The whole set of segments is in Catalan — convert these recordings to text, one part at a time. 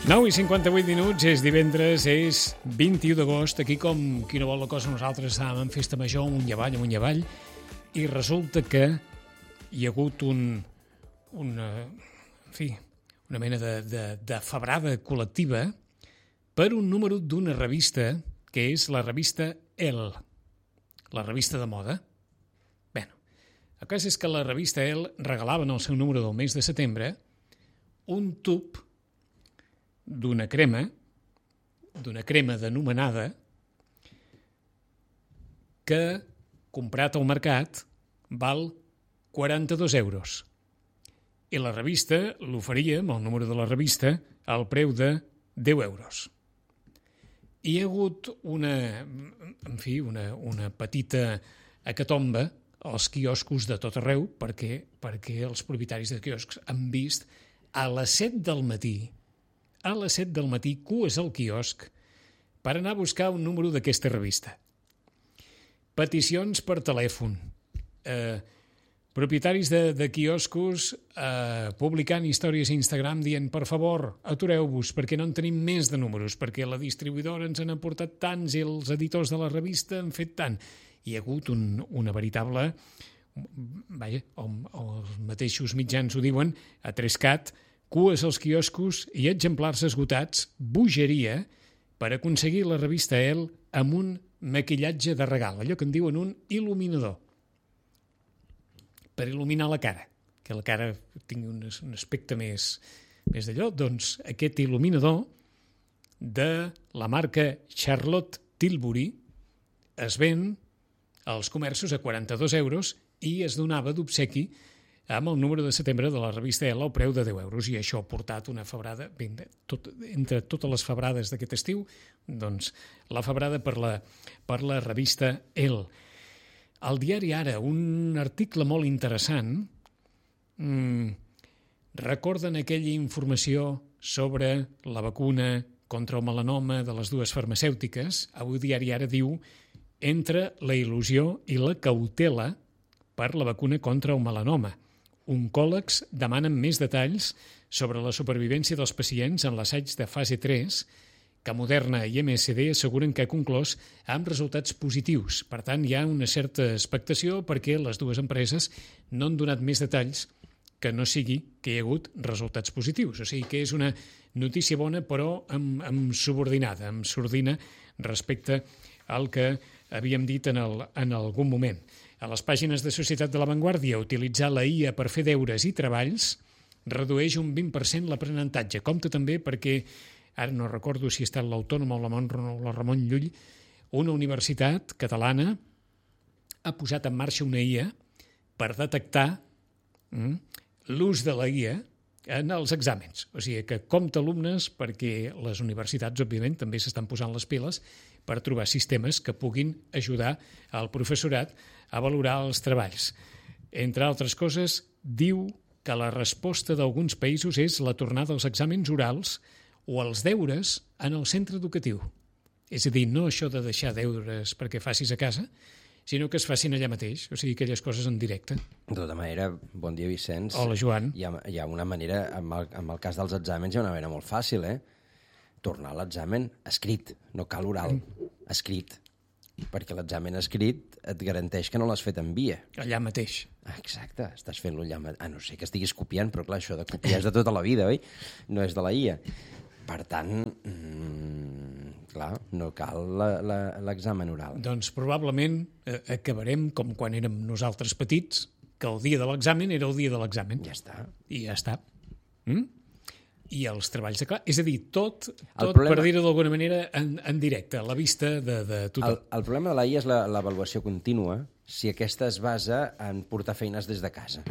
9:58, és divendres, és 21 d'agost. Aquí, com qui no vol la cosa, nosaltres estàvem en festa major, amunt i avall, i resulta que hi ha hagut una mena de febrada col·lectiva per un número d'una revista, que és la revista Elle, la revista de moda. Bé, el cas és que la revista Elle regalava en el seu número del mes de setembre un tub d'una crema denomenada, que, comprat al mercat, val 42 euros. I la revista l'oferia, amb el número de la revista, al preu de 10 euros. Hi ha hagut una petita hecatombe als quioscos de tot arreu, perquè els propietaris de quioscs han vist a les 7 del matí, cues al quiosc per anar a buscar un número d'aquesta revista. Peticions per telèfon, propietaris de quioscos publicant històries a Instagram dient: per favor, atureu-vos, perquè no en tenim més de números, perquè la distribuïdora ens han aportat tants i els editors de la revista han fet tant. Hi ha hagut una veritable, els mateixos mitjans ho diuen, atrescat, cues als quioscos i exemplars esgotats, bogeria, per aconseguir la revista Elle amb un maquillatge de regal, allò que en diuen un il·luminador, per il·luminar la cara, que la cara tingui un aspecte més d'allò. Doncs aquest il·luminador de la marca Charlotte Tilbury es ven als comerços a 42 euros i es donava d'obsequi amb el número de setembre de la revista Elle al preu de 10 euros, i això ha portat una febrada, entre totes les febrades d'aquest estiu, doncs la febrada per la revista Elle. Al diari Ara, un article molt interessant, recorden aquella informació sobre la vacuna contra el melanoma de les dues farmacèutiques. Avui diari Ara diu: entre la il·lusió i la cautela per la vacuna contra el melanoma. Oncòlegs demanen més detalls sobre la supervivència dels pacients en l'assaig de fase 3 que Moderna i MSD asseguren que ha conclòs amb resultats positius. Per tant, hi ha una certa expectació perquè les dues empreses no han donat més detalls que no sigui que hi ha hagut resultats positius. O sigui que és una notícia bona, però amb subordinada, amb sordina respecte al que havíem dit en algun moment. A les pàgines de Societat de la Vanguardia, utilitzar la IA per fer deures i treballs redueix un 20% l'aprenentatge. Compte també perquè, ara no recordo si ha estat l'Autònoma o la Ramon Llull, una universitat catalana ha posat en marxa una IA per detectar l'ús de la IA en els exàmens. O sigui que compte alumnes, perquè les universitats, òbviament, també s'estan posant les piles per trobar sistemes que puguin ajudar al professorat a valorar els treballs. Entre altres coses, diu que la resposta d'alguns països és la tornada als exàmens orals o als deures en el centre educatiu. És a dir, no això de deixar deures perquè facis a casa, sinó que es facin allà mateix, o sigui, aquelles coses en directe. De tota manera, bon dia, Vicenç. Hola, Joan. Hi ha una manera, amb el cas dels exàmens, hi ha una manera molt fàcil, tornar a l'examen escrit, no cal oral, escrit, perquè l'examen escrit et garanteix que no l'has fet en via. Allà mateix. Exacte, estàs fent-lo allà mateix. No sé que estiguis copiant, però clar, això de copiar és de tota la vida, oi? No és de la IA. Per tant, clar, no cal l'examen oral. Doncs probablement acabarem com quan érem nosaltres petits, que el dia de l'examen era el dia de l'examen. Ja està. I ja està. I els treballs de clar. És a dir, tot per dir-ho d'alguna manera, en directe, a la vista de tothom. El problema de la IA és l'avaluació contínua, si aquesta es basa en portar feines des de casa.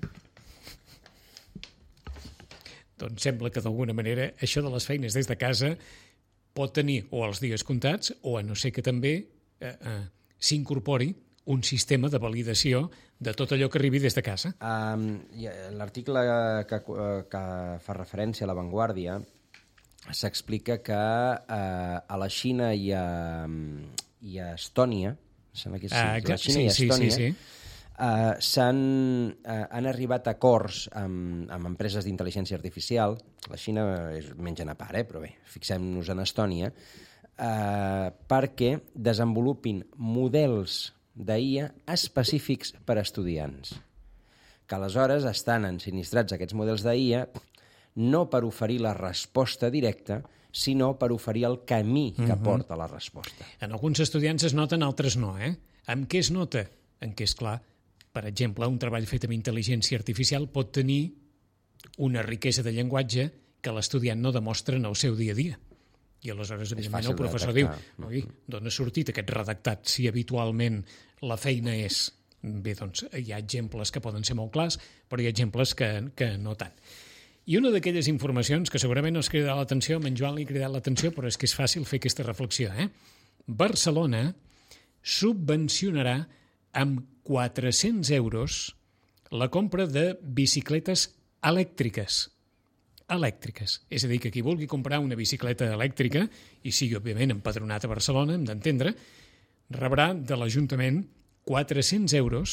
Doncs sembla que d'alguna manera això de les feines des de casa pot tenir o els dies comptats o a no ser que també s'incorpori un sistema de validació de tot allò que arribi des de casa. L'article que fa referència a La Vanguardia s'explica que a la Xina i a Estònia, sembla que és la Xina i Estònia, han arribat a acords amb empreses d'intel·ligència artificial. La Xina mengen a part, però bé, fixem-nos en Estònia, perquè desenvolupin models d'IA específics per a estudiants, que aleshores estan ensinistrats aquests models d'IA no per oferir la resposta directa, sinó per oferir el camí que porta la resposta. En alguns estudiants es nota, en altres no, eh? En què es nota? En què, és clar, per exemple, un treball fet amb intel·ligència artificial pot tenir una riquesa de llenguatge que l'estudiant no demostra en el seu dia a dia. I aleshores, evidentment, el professor diu: oi, d'on ha sortit aquest redactat si habitualment la feina és... Bé, doncs hi ha exemples que poden ser molt clars, però hi ha exemples que no tant. I una d'aquelles informacions que segurament no es cridarà l'atenció, a en Joan li ha cridat l'atenció, però és que és fàcil fer aquesta reflexió, Barcelona subvencionarà amb 400 euros la compra de bicicletes elèctriques. Elèctriques. És a dir, que qui vulgui comprar una bicicleta elèctrica, i sigui, òbviament, empadronat a Barcelona, hem d'entendre, rebrà de l'Ajuntament 400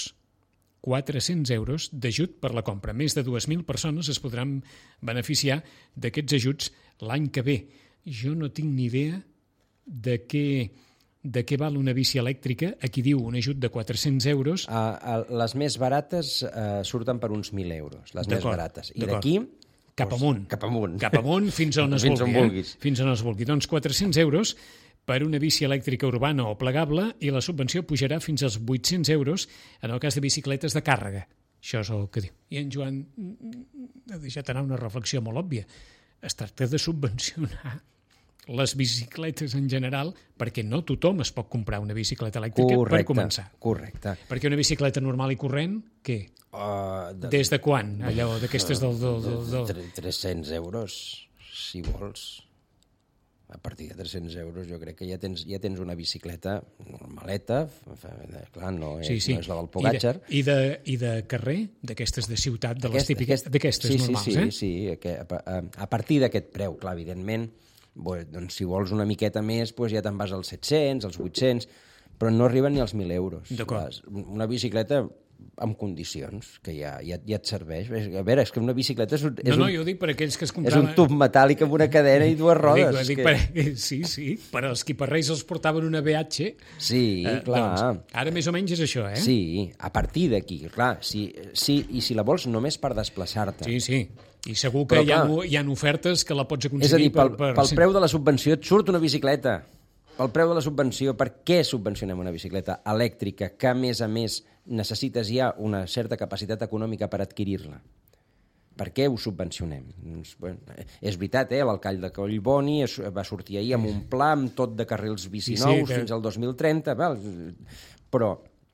euros d'ajut per la compra. Més de 2.000 persones es podran beneficiar d'aquests ajuts l'any que ve. Jo no tinc ni idea de què val una bici elèctrica. Aquí diu un ajut de 400 euros. Les més barates surten per uns 1.000 euros, les més barates. I d'aquí... Cap amunt. Cap amunt. Cap amunt fins on es vulgui. Fins on es vulgui. Doncs 400 euros per una bici elèctrica urbana o plegable, i la subvenció pujarà fins als 800 euros en el cas de bicicletes de càrrega. Això és el que diu. I en Joan ha deixat anar una reflexió molt òbvia. Es tracta de subvencionar les bicicletes en general, perquè no tothom es pot comprar una bicicleta elèctrica per començar. Correcte. Perquè una bicicleta normal i corrent, què? Des de quan? Allò d'aquestes del... 300 euros, si vols. A partir de 300 euros jo crec que ja tens una bicicleta normaleta, clar, no és la del Pogacar. I de carrer? D'aquestes de ciutat, de les típiques, d'aquestes normals, Sí, a partir d'aquest preu, clar, evidentment, doncs si vols una miqueta més, ja te'n vas als 700, als 800, però no arriben ni als 1.000 euros. Una bicicleta amb condicions, que ja et serveix. A veure, és que una bicicleta és jo ho dic per aquells que es compraven... És un tub metàl·lic amb una cadena i dues rodes. Sí, per als quiparreis els portaven una BH. Sí, clar. Doncs, ara més o menys és això, Sí, a partir d'aquí, clar. I si la vols només per desplaçar-te. Sí. I segur que hi ha ofertes que la pots aconseguir... És a dir, pel preu de la subvenció et surt una bicicleta. Pel preu de la subvenció, per què subvencionem una bicicleta elèctrica que, a més, necessites ja una certa capacitat econòmica per adquirir-la? Per què ho subvencionem? Doncs, és veritat, l'alcall de Collboni va sortir ahir amb un pla amb tot de carrils bici nous fins al 2030, però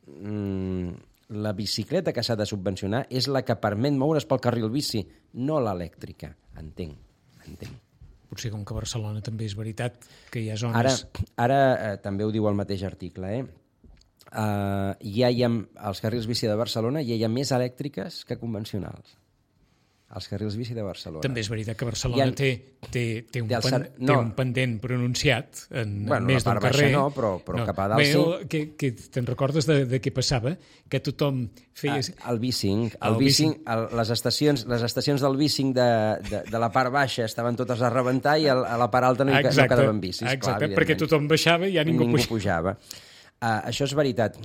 la bicicleta que s'ha de subvencionar és la que permet moure's pel carril bici, no l'elèctrica. Entenc. Potser com que Barcelona també és veritat que hi ha zones... Ara també ho diu el mateix article, ja hi ha, als carrils bici de Barcelona ja hi ha més elèctriques que convencionals. als carrils bici de Barcelona. També és veritat que Barcelona té un pendent pronunciat en més d'un carrer. No, però cap a dalt sí. Que te'n recordes de què passava? Que tothom feia... El bicing, les estacions del bicing de la part baixa estaven totes a rebentar i a la part alta no quedaven bicis. Exacte, perquè tothom baixava i ja ningú pujava. Això és veritat.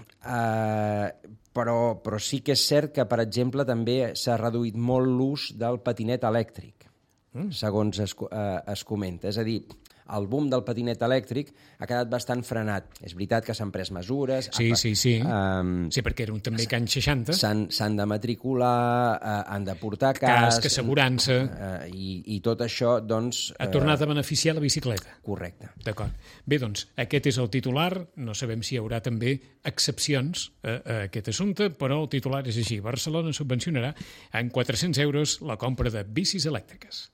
Però sí que és cert que, per exemple, també s'ha reduït molt l'ús del patinet elèctric, segons es comenta. És a dir, el boom del patinet elèctric ha quedat bastant frenat. És veritat que s'han pres mesures... Sí, perquè era també que anys 60. S'han de matricular, han de portar casc, assegurança... I tot això, doncs... Ha tornat a beneficiar la bicicleta. Correcte. D'acord. Bé, doncs, aquest és el titular. No sabem si hi haurà també excepcions a aquest assumpte, però el titular és així. Barcelona subvencionarà en 400 euros la compra de bicis elèctriques.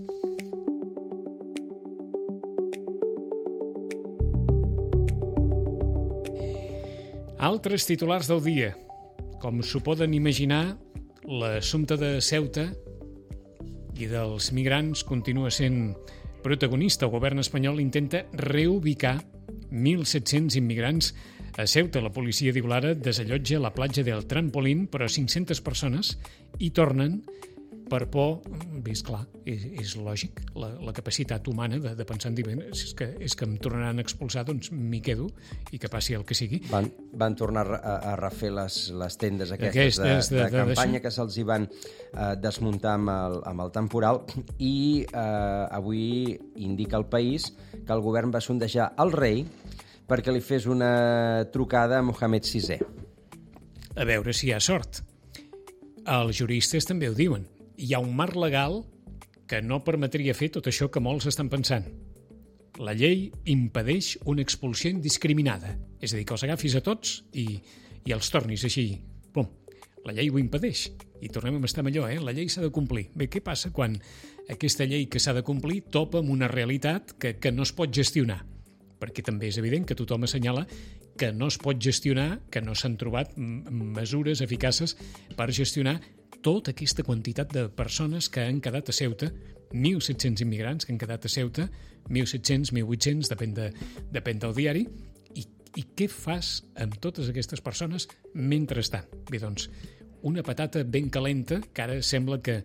Altres titulars del dia. Com s'ho poden imaginar, l'assumpte de Ceuta i dels migrants continua sent protagonista. El govern espanyol intenta reubicar 1.700 immigrants A Ceuta, la policia diu l'ara desallotja la platja del Trampolín, però 500 persones hi tornen per por. Ves, clar, és lògic, la capacitat humana de pensar en dir, és que em tornaran a expulsar, doncs m'hi quedo i que passi el que sigui. Van tornar a refer les tendes aquestes de campanya que se'ls hi van desmuntar amb el temporal, i avui indica el País que el govern va sondejar el rei perquè li fes una trucada a Mohamed VI. A veure si hi ha sort. Els juristes també ho diuen. Hi ha un marc legal que no permetria fer tot això que molts estan pensant. La llei impedeix una expulsió indiscriminada. És a dir, que els agafis a tots i els tornis així. Pum. La llei ho impedeix. I tornem a estar amb allò, La llei s'ha de complir. Bé, què passa quan aquesta llei que s'ha de complir topa amb una realitat que no es pot gestionar? Perquè també és evident que tothom assenyala que no es pot gestionar, que no s'han trobat mesures eficaces per gestionar tota aquesta quantitat de persones que han quedat a Ceuta, 1.700 immigrants que han quedat a Ceuta, 1.700, 1.800, depèn del diari, i què fas amb totes aquestes persones mentrestant? Bé, doncs, una patata ben calenta, que ara sembla que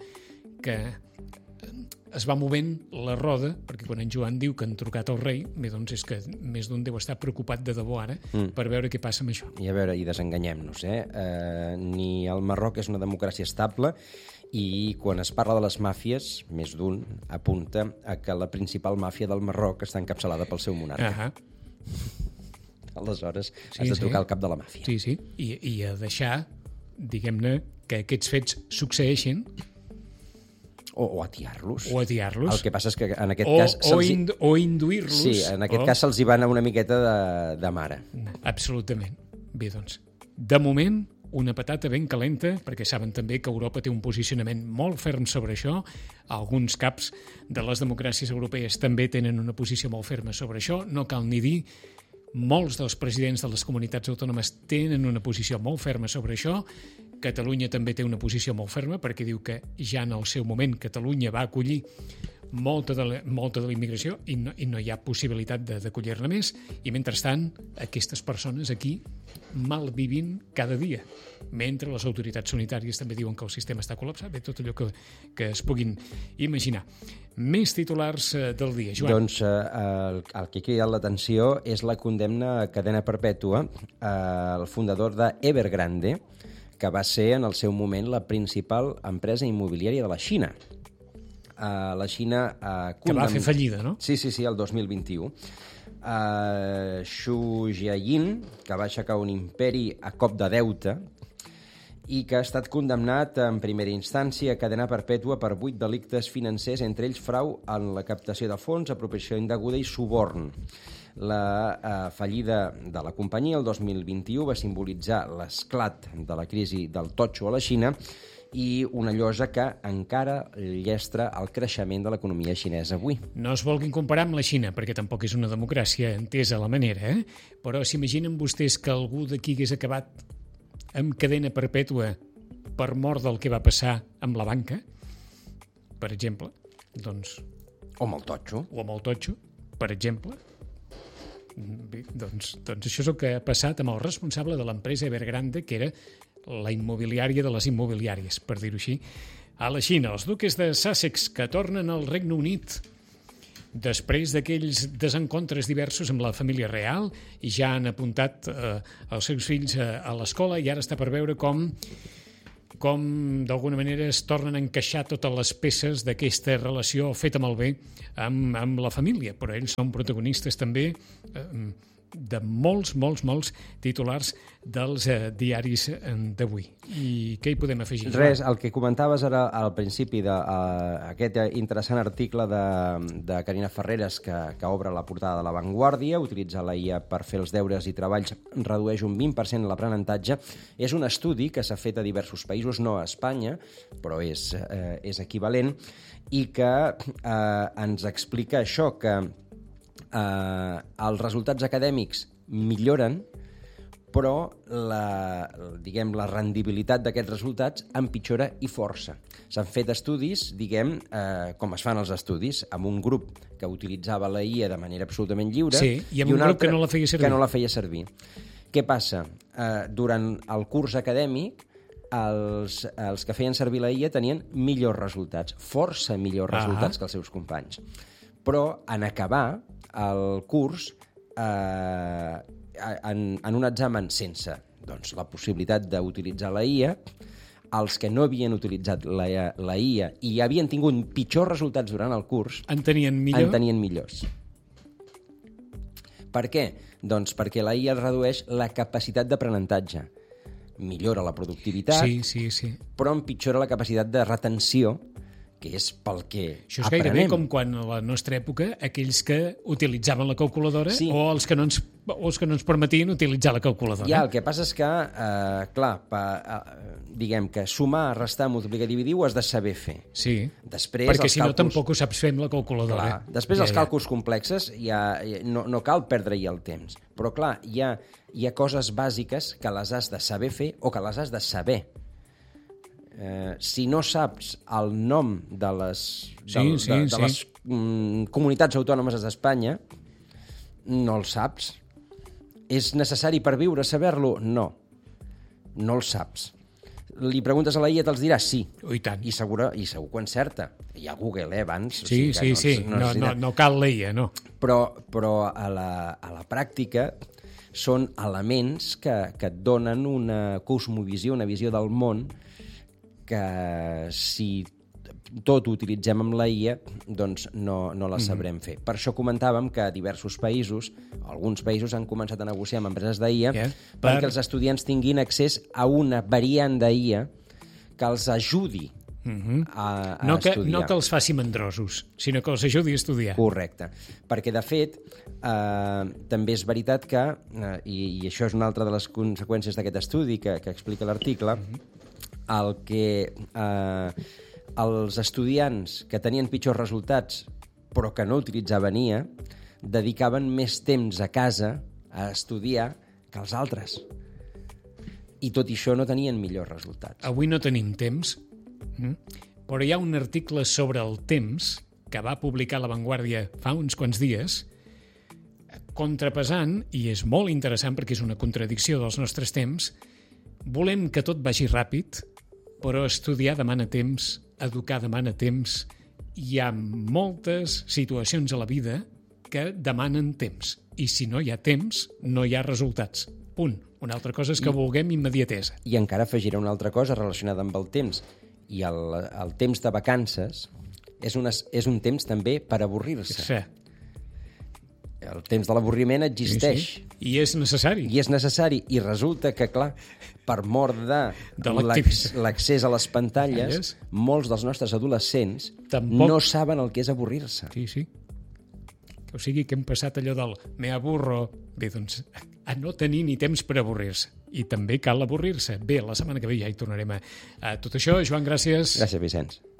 es va movent la roda, perquè quan en Joan diu que han trucat al rei, bé, doncs és que més d'un deu estar preocupat de debò ara per veure què passa amb això. I a veure, i desenganyem-nos, ni el Marroc és una democràcia estable, i quan es parla de les màfies, més d'un apunta a que la principal màfia del Marroc està encapçalada pel seu monarca. Aleshores, has de trucar al cap de la màfia. Sí, i a deixar, diguem-ne, que aquests fets succeeixin. O atiar-los. El que passa és que en aquest cas... O induir-los. Sí, en aquest cas se'ls hi va anar una miqueta de mare. Absolutament. Bé, doncs, de moment, una patata ben calenta, perquè saben també que Europa té un posicionament molt ferm sobre això. Alguns caps de les democràcies europees també tenen una posició molt ferma sobre això. No cal ni dir, molts dels presidents de les comunitats autònomes tenen una posició molt ferma sobre això. Catalunya també té una posició molt ferma perquè diu que ja en el seu moment Catalunya va acollir molta de la immigració i no hi ha possibilitat d'acollir-ne més, i mentrestant aquestes persones aquí malvivint cada dia, mentre les autoritats sanitàries també diuen que el sistema està col·lapsat. Bé, tot allò que es puguin imaginar. Més titulars del dia, Joan. Doncs el que ha cridat l'atenció és la condemna a cadena perpètua al fundador d'Evergrande, que va ser en el seu moment la principal empresa immobiliària de la Xina. La Xina... que va fer fallida, no? Sí, el 2021. Xu Jiayin, que va aixecar un imperi a cop de deute i que ha estat condemnat en primera instància a cadena perpètua per 8 delictes financers, entre ells frau en la captació de fons, apropiació indeguda i suborn. La fallida de la companyia el 2021 va simbolitzar l'esclat de la crisi del totxo a la Xina i una llosa que encara llestra el creixement de l'economia xinesa avui. No es vulguin comparar amb la Xina, perquè tampoc és una democràcia entesa a la manera, però s'imaginen vostès que algú d'aquí hagués acabat amb cadena perpètua per mort del que va passar amb la banca, per exemple? Doncs... O amb el totxo, per exemple. Bé, doncs això és el que ha passat amb el responsable de l'empresa Evergrande, que era la immobiliària de les immobiliàries, per dir-ho així, a la Xina. Els duques de Sussex que tornen al Regne Unit després d'aquells desencontres diversos amb la família real i ja han apuntat els seus fills a l'escola, i ara està per veure com d'alguna manera es tornen a encaixar totes les peces d'aquesta relació feta malbé amb la família, però ells són protagonistes també de molts titulars dels diaris d'avui. I què hi podem afegir? Res, el que comentaves ara al principi d'aquest interessant article de Carina Ferreres que obre la portada de La Vanguardia, utilitzar la IA per fer els deures i treballs redueix un 20% l'aprenentatge. És un estudi que s'ha fet a diversos països, no a Espanya, però és equivalent, i que ens explica això, que els resultats acadèmics milloren, però la rendibilitat d'aquests resultats empitjora i força. S'han fet estudis, com es fan els estudis, amb un grup que utilitzava la IA de manera absolutament lliure, i amb un grup que no la feia servir. Què passa? Durant el curs acadèmic, els que feien servir la IA tenien millors resultats, força millors resultats que els seus companys. Però en acabar el curs, en un examen sense la possibilitat d'utilitzar la IA, els que no havien utilitzat la IA i havien tingut pitjors resultats durant el curs en tenien millors. Per què? Doncs perquè la IA redueix la capacitat d'aprenentatge. Millora la productivitat, sí. però empitjora la capacitat de retenció, que és pel que això és aprenem. gairebé com quan a la nostra època aquells que utilitzaven la calculadora o els que no ens permetien utilitzar la calculadora. Ja, el que passa és que, diguem que sumar, restar, multiplicar i dividir ho has de saber fer. Sí, després, perquè si no tampoc ho saps fer amb la calculadora. Clar, després els càlculs complexes no cal perdre-hi el temps. Però clar, hi ha coses bàsiques que les has de saber fer o que les has de saber. Si no saps el nom de les comunitats autònomes d'Espanya, no el saps. És necessari per viure saber-lo? No el saps. Li preguntes a la IA, te'ls dirà sí. I tant. I segur que encerta. Hi ha Google, abans. Sí. No cal la IA, no. Però a la pràctica són elements que et donen una cosmovisió, una visió del món que si tot ho utilitzem amb la IA, doncs no la sabrem fer. Per això comentàvem que diversos països, alguns països han començat a negociar amb empreses d'IA perquè els estudiants tinguin accés a una variant d'IA que els ajudi a estudiar. No que els faci mandrosos, sinó que els ajudi a estudiar. Correcte. Perquè, de fet, també és veritat que, i això és una altra de les conseqüències d'aquest estudi que explica l'article, el que els estudiants que tenien pitjors resultats però que no utilitzaven IA dedicaven més temps a casa a estudiar que els altres. I tot i això no tenien millors resultats. Avui no tenim temps, però hi ha un article sobre el temps que va publicar La Vanguardia fa uns quants dies, contrapesant, i és molt interessant perquè és una contradicció dels nostres temps, volem que tot vagi ràpid, però estudiar demana temps, educar demana temps. Hi ha moltes situacions a la vida que demanen temps. I si no hi ha temps, no hi ha resultats. Punt. Una altra cosa és que vulguem immediatesa. I encara afegiré una altra cosa relacionada amb el temps. I el temps de vacances és un temps també per avorrir-se. Sí. El temps de l'avorriment existeix. Sí. I és necessari. I resulta que, clar, per mort de l'accés a les pantalles, molts dels nostres adolescents no saben el que és avorrir-se. Sí. O sigui que hem passat allò del me aburro, bé, doncs, a no tenir ni temps per avorrir-se. I també cal avorrir-se. Bé, la setmana que ve ja hi tornarem a tot això. Joan, gràcies. Gràcies, Vicenç.